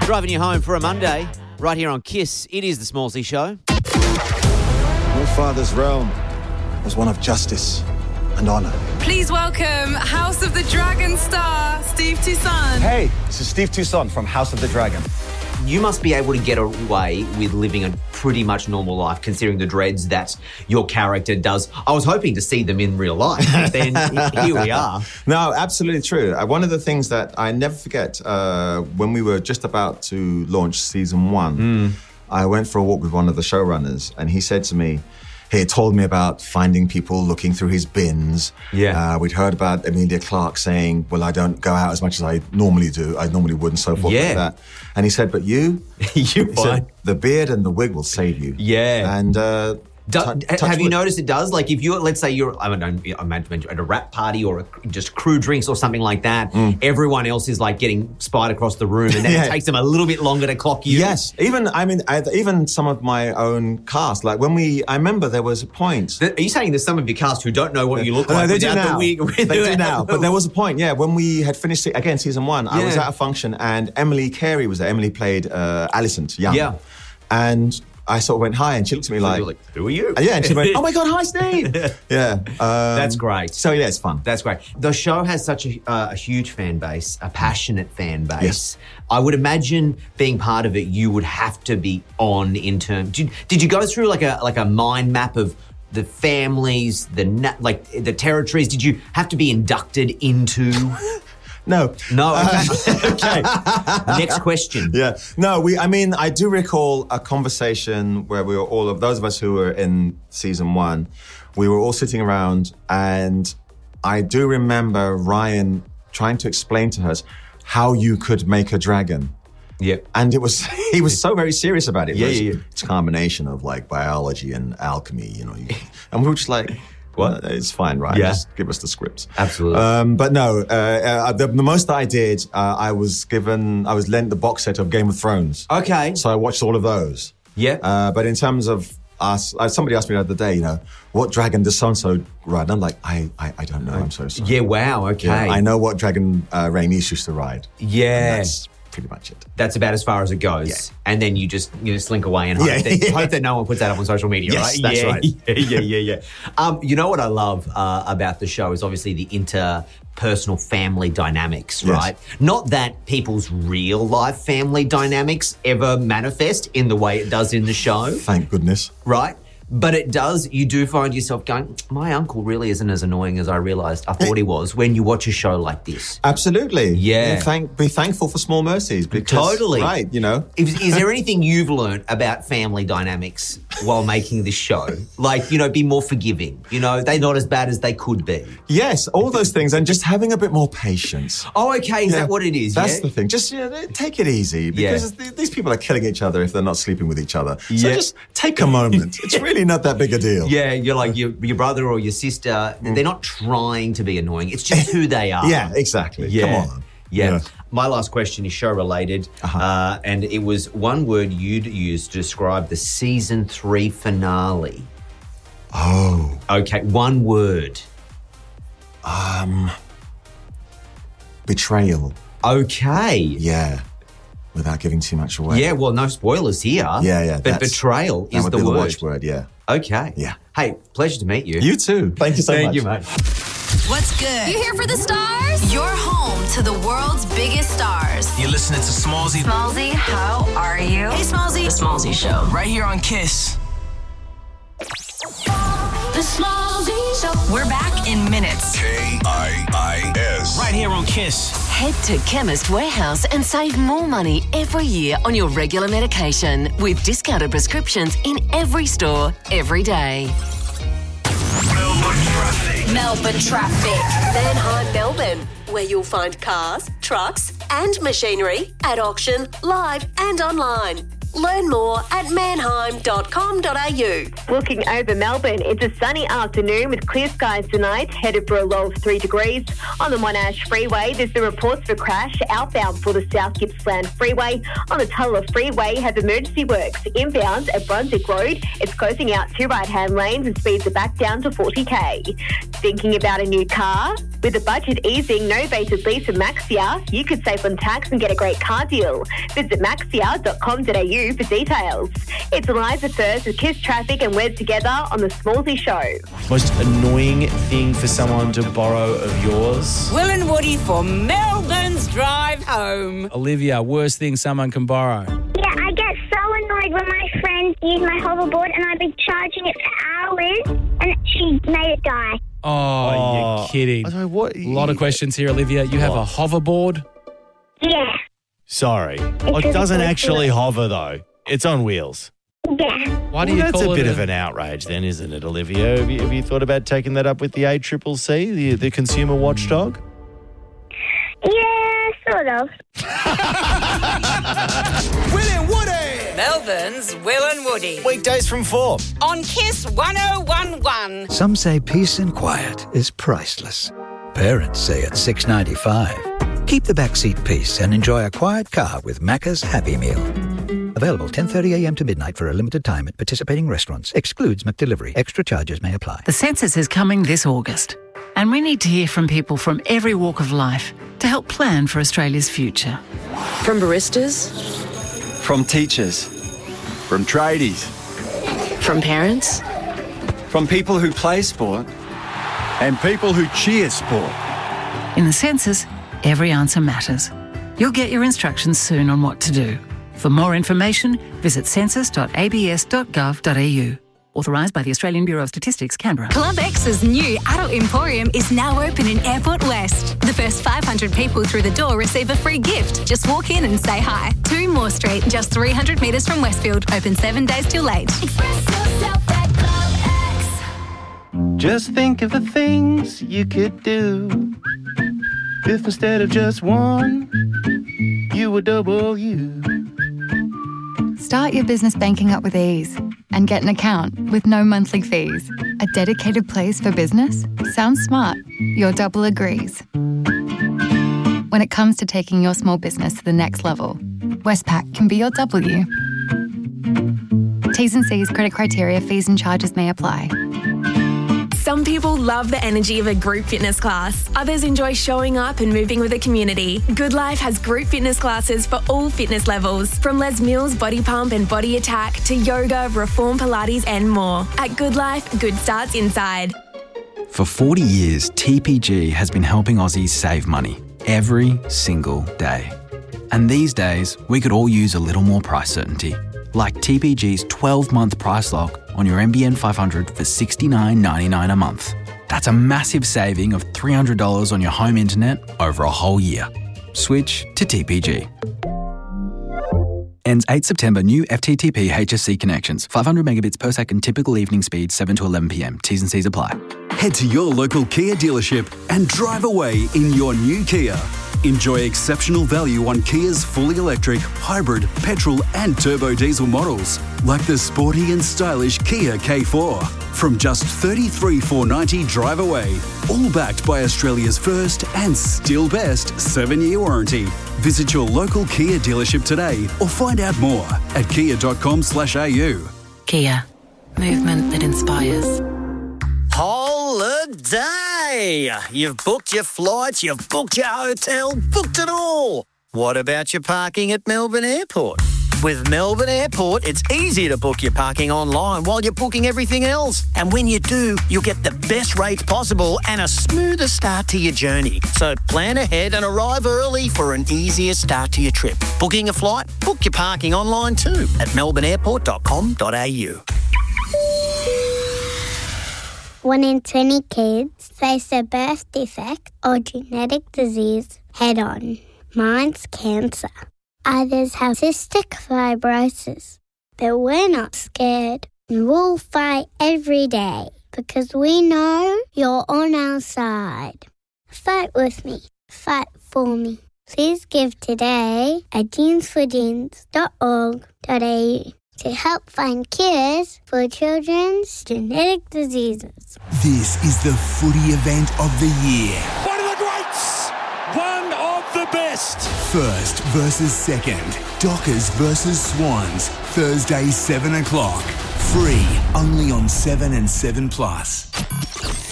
Driving you home for a Monday, right here on KISS. It is the Smallsy Show. Your father's realm was one of justice and honour. Please welcome House of the Dragon star, Steve Toussaint. Hey, this is Steve Toussaint from House of the Dragon. You must be able to get away with living a pretty much normal life, considering the dreads that your character does. I was hoping to see them in real life, but then here we are. No, absolutely true. One of the things that I never forget, when we were just about to launch season 1, I went for a walk with one of the showrunners, and he said to me, he had told me about finding people looking through his bins. Yeah. We'd heard about Emilia Clarke saying, well, I don't go out as much as I normally do. I normally would and so forth like that. And he said, but you? You're fine. The beard and the wig will save you. Yeah. And have you noticed it does? Like if you're, let's say you're, I imagine at a rap party or just crew drinks or something like that, everyone else is like getting spied across the room and then it takes them a little bit longer to clock you. Yes. Even some of my own cast, like I remember there was a point. Are you saying there's some of your cast who don't know what you look like? No, they do now. The wig? They do now. But there was a point, when we had finished, again, season 1, I was at a function and Emily Carey was there. Emily played Alicent Young. Yeah. And I sort of went hi, and she looked at me like, who are you? And she went, oh my God, hi, Steve. That's great. So, yeah, it's fun. That's great. The show has such a huge fan base, a passionate fan base. Yes. I would imagine being part of it, you would have to be on in terms. Did you go through like a mind map of the families, the territories? Did you have to be inducted into? No. Okay. Next question. Yeah. No, I do recall a conversation where we were all of those of us who were in season 1, we were all sitting around, and I do remember Ryan trying to explain to us how you could make a dragon. Yep. And he was so very serious about it. It's a combination of like biology and alchemy, and we were just like, what? It's fine, right? Yeah. Just give us the scripts. Absolutely. But no, the most that I did, I was lent the box set of Game of Thrones. Okay. So I watched all of those. Yeah. But in terms of us, somebody asked me the other day, what dragon does so-and-so ride? And I'm like, I don't know. I'm so sorry. Yeah, wow, okay. Yeah, I know what dragon Rhaenys used to ride. Yeah. And that's pretty much it. That's about as far as it goes. Yeah. And then you just slink away and hope that no one puts that up on social media, yes, right? That's right. Yeah. You know what I love about the show is obviously the interpersonal family dynamics, right? Yes. Not that people's real life family dynamics ever manifest in the way it does in the show. Thank goodness. Right? But it does, you do find yourself going, my uncle really isn't as annoying as I thought he was when you watch a show like this. Absolutely. Yeah. Be thankful for small mercies. Because, totally. Right, Is there anything you've learned about family dynamics while making this show? Like, be more forgiving. They're not as bad as they could be. Yes, all those things. And just having a bit more patience. Oh, okay. Is that what it is? That's the thing. Just take it easy. Because these people are killing each other if they're not sleeping with each other. So just take a moment. It's really not that big a deal. Yeah, you're like your brother or your sister. They're not trying to be annoying. It's just who they are. Yeah, exactly. Yeah. Come on. Yeah. My last question is show related, and it was one word you'd use to describe the season 3 finale. Oh. Okay, one word. Betrayal. Okay. Yeah. Without giving too much away. Yeah, well, no spoilers here. Yeah. But betrayal is the word. The watchword, yeah. Okay. Yeah. Hey, pleasure to meet you. You too. Thank you so much. Thank you, mate. What's good? You here for the stars? You're home to the world's biggest stars. You're listening to Smallsy. Smallsy, how are you? Hey, Smallsy. The Smallsy Show. Right here on KISS. The Smallsy Show. We're back in minutes. KIIS. Right here on KISS. Head to Chemist Warehouse and save more money every year on your regular medication with discounted prescriptions in every store, every day. Melbourne traffic. Manheim, Melbourne, where you'll find cars, trucks and machinery at auction, live and online. Learn more at mannheim.com.au. Looking over Melbourne, it's a sunny afternoon with clear skies tonight, headed for a low of 3 degrees. On the Monash Freeway, there's the reports for crash outbound for the South Gippsland Freeway. On the Tulla Freeway, have emergency works. Inbound at Brunswick Road, it's closing out 2 right-hand lanes and speeds are back down to 40k. Thinking about a new car? With the budget easing, novated lease from Maxia, you could save on tax and get a great car deal. Visit maxia.com.au for details. It's Eliza First with Kiss Traffic and We're Together on The Smallsy Show. Most annoying thing for someone to borrow of yours? Will and Woody for Melbourne's drive home. Olivia, worst thing someone can borrow? Yeah, I get so annoyed when my friends use my hoverboard and I've been charging it for hours and she made it die. Oh, you're kidding. I don't know what. A lot of questions here, Olivia. You have a hoverboard? Yeah. Sorry. It doesn't actually hover, though. It's on wheels. Yeah. Why do you that's call a it bit of an outrage then, isn't it, Olivia? Have you thought about taking that up with the ACCC, the consumer watchdog? Yeah, sort of. Will and Woody. Melbourne's Will and Woody. Weekdays from 4. On Kiss 1011. Some say peace and quiet is priceless. Parents say it's $6.95. Keep the backseat peace and enjoy a quiet car with Macca's Happy Meal. Available 10:30 a.m. to midnight for a limited time at participating restaurants. Excludes McDelivery. Extra charges may apply. The census is coming this August, and we need to hear from people from every walk of life to help plan for Australia's future. From baristas, from teachers, from tradies, from parents, from people who play sport, and people who cheer sport. In the census, every answer matters. You'll get your instructions soon on what to do. For more information, visit census.abs.gov.au. Authorised by the Australian Bureau of Statistics, Canberra. Club X's new adult emporium is now open in Airport West. The first 500 people through the door receive a free gift. Just walk in and say hi. 2 Moore Street, just 300 metres from Westfield. Open 7 days till 8. Express yourself at Club X. Just think of the things you could do if instead of just one, you were double you. Start your business banking up with ease and get an account with no monthly fees. A dedicated place for business? Sounds smart. Your double agrees. When it comes to taking your small business to the next level, Westpac can be your W. T's and C's, credit criteria, fees and charges may apply. Some people love the energy of a group fitness class. Others enjoy showing up and moving with the community. Good Life has group fitness classes for all fitness levels, from Les Mills Body Pump and Body Attack to yoga, Reform Pilates and more. At Good Life, good starts inside. For 40 years, TPG has been helping Aussies save money every single day. And these days, we could all use a little more price certainty. Like TPG's 12-month price lock on your NBN 500 for $69.99 a month. That's a massive saving of $300 on your home internet over a whole year. Switch to TPG. Ends 8 September. New FTTP HSC connections. 500 megabits per second. Typical evening speed 7 to 11 p.m. T's and C's apply. Head to your local Kia dealership and drive away in your new Kia. Enjoy exceptional value on Kia's fully electric, hybrid, petrol and turbo diesel models, like the sporty and stylish Kia K4. From just $33,490 drive away, all backed by Australia's first and still best 7-year warranty. Visit your local Kia dealership today or find out more at kia.com/au. Kia. Movement that inspires. Holiday! You've booked your flights, you've booked your hotel, booked it all. What about your parking at Melbourne Airport? With Melbourne Airport, it's easy to book your parking online while you're booking everything else. And when you do, you'll get the best rates possible and a smoother start to your journey. So plan ahead and arrive early for an easier start to your trip. Booking a flight? Book your parking online too at melbourneairport.com.au. 1 in 20 kids face a birth defect or genetic disease head-on. Mine's cancer. Others have cystic fibrosis. But we're not scared. We'll fight every day because we know you're on our side. Fight with me. Fight for me. Please give today at jeansforjeans.org.au. to help find cures for children's genetic diseases. This is the footy event of the year. One of the greats! One of the best! First versus second. Dockers versus Swans. Thursday, 7 o'clock. Free, only on 7 and 7 Plus.